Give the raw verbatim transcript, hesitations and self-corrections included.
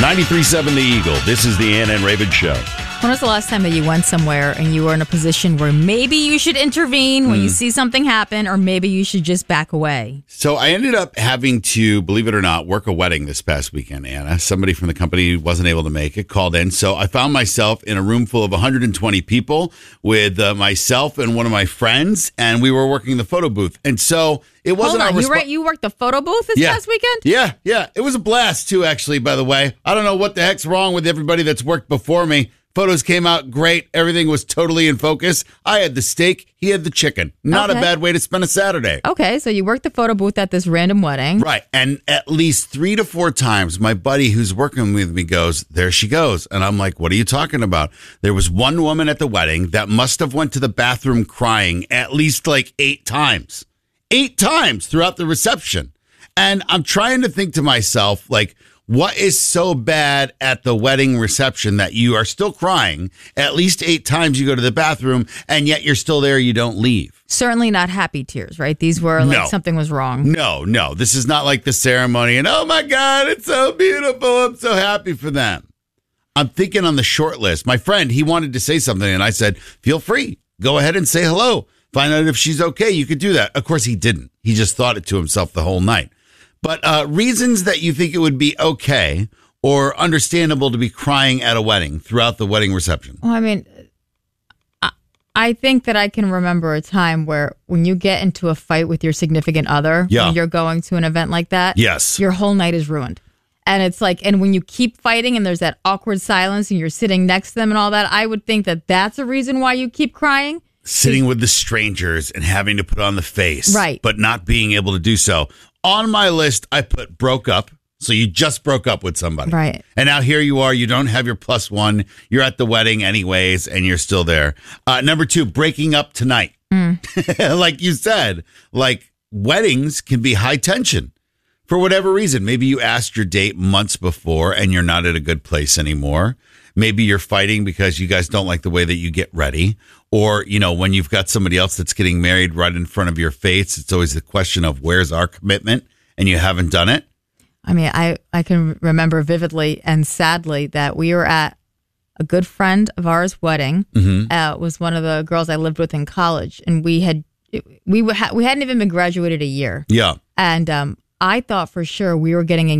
ninety-three point seven The Eagle. This is the Ann and Raven Show. When was the last time that you went somewhere and you were in a position where maybe you should intervene when mm. you see something happen, or maybe you should just back away? So I ended up having to, believe it or not, work a wedding this past weekend, Anna. Somebody from the company wasn't able to make it, called in. So I found myself in a room full of one hundred twenty people with uh, myself and one of my friends, and we were working the photo booth. And so it wasn't Hold on, our you, resp- right, you worked the photo booth this yeah. past weekend? Yeah, yeah. It was a blast, too, actually, by the way. I don't know what the heck's wrong with everybody that's worked before me. Photos came out great. Everything was totally in focus. I had the steak. He had the chicken. Not okay. a bad way to spend a Saturday. Okay, so you worked the photo booth at this random wedding. Right. And at least three to four times, my buddy who's working with me goes, there she goes. And I'm like, what are you talking about? There was one woman at the wedding that must have went to the bathroom crying at least like eight times. Eight times throughout the reception. And I'm trying to think to myself, like, what is so bad at the wedding reception that you are still crying at least eight times you go to the bathroom and yet you're still there, you don't leave? Certainly not happy tears, right? These were like no. something was wrong. No, no. This is not like the ceremony and, oh my God, it's so beautiful. I'm so happy for them. I'm thinking on the short list. My friend, he wanted to say something and I said, feel free. Go ahead and say hello. Find out if she's okay. You could do that. Of course, he didn't. He just thought it to himself the whole night. But uh, reasons that you think it would be okay or understandable to be crying at a wedding throughout the wedding reception? Well, I mean, I, I think that I can remember a time where when you get into a fight with your significant other, yeah. when you're going to an event like that, yes. your whole night is ruined. And it's like, and when you keep fighting and there's that awkward silence and you're sitting next to them and all that, I would think that that's a reason why you keep crying. Sitting with the strangers and having to put on the face, right, but not being able to do so. On my list, I put broke up. So you just broke up with somebody. Right. And now here you are. You don't have your plus one. You're at the wedding anyways, and you're still there. Uh, number two, breaking up tonight. Mm. Like you said, like weddings can be high tension for whatever reason. Maybe you asked your date months before and you're not at a good place anymore. Maybe you're fighting because you guys don't like the way that you get ready. Or, you know, when you've got somebody else that's getting married right in front of your face, it's always the question of where's our commitment, and you haven't done it. I mean, I, I can remember vividly and sadly that we were at a good friend of ours' wedding. Mm-hmm. Uh, it was one of the girls I lived with in college, and we had we we hadn't even been graduated a year. Yeah, and um, I thought for sure we were getting engaged.